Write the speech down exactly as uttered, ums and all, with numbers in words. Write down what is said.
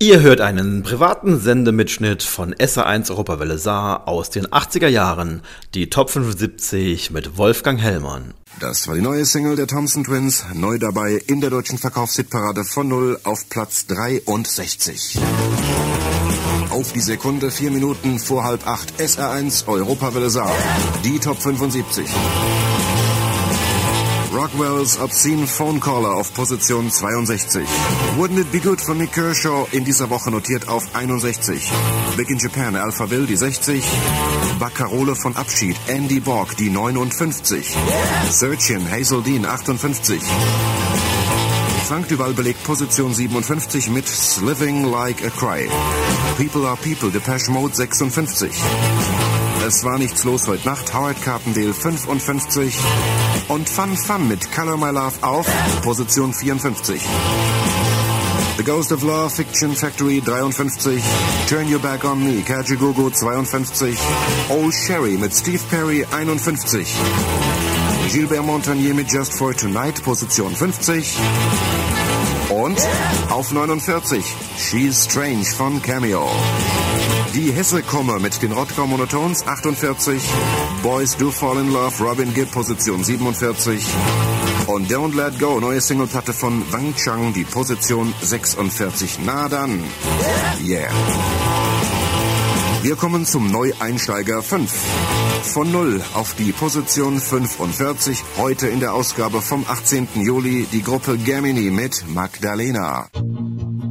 Ihr hört einen privaten Sendemitschnitt von S R eins Europawelle Saar aus den achtziger Jahren, die Top fünfundsiebzig mit Wolfgang Hellmann. Das war die neue Single der Thompson Twins, neu dabei in der deutschen Verkaufshitparade von null auf Platz dreiundsechzig. Auf die Sekunde, vier Minuten vor halb acht, S R eins Europawelle Saar, die Top fünfundsiebzig. Rockwell's Obscene Phone Caller auf Position zweiundsechzig. Wouldn't It Be Good von Nick Kershaw in dieser Woche notiert auf einundsechzig. Big in Japan, Alphaville die sechzig. Baccarole von Abschied, Andy Borg die neunundfünfzig. Searchin, Hazel Dean achtundfünfzig. Frank Duval belegt Position siebenundfünfzig mit Living Like a Cry. People Are People, Depeche Mode sechsundfünfzig. Es war nichts los heute Nacht, Howard Carpendale fünfundfünfzig. Und Fun Fun mit Color My Love auf Position vierundfünfzig. The Ghost of Love, Fiction Factory dreiundfünfzig. Turn Your Back on Me, Kajigogo zweiundfünfzig. Old Sherry mit Steve Perry einundfünfzig. Gilbert Montagnier mit Just for Tonight, Position fünfzig. Und auf neunundvierzig, She's Strange von Cameo. Die Hesse-Komme mit den Rottgau Monotones achtundvierzig. Boys Do Fall in Love, Robin Gibb, Position siebenundvierzig. Und Don't Let Go, neue Singleplatte von Wang Chang, die Position sechsundvierzig. Na dann, yeah. Wir kommen zum Neueinsteiger fünf. Von null auf die Position fünfundvierzig. Heute in der Ausgabe vom achtzehnten Juli die Gruppe Gemini mit Magdalena.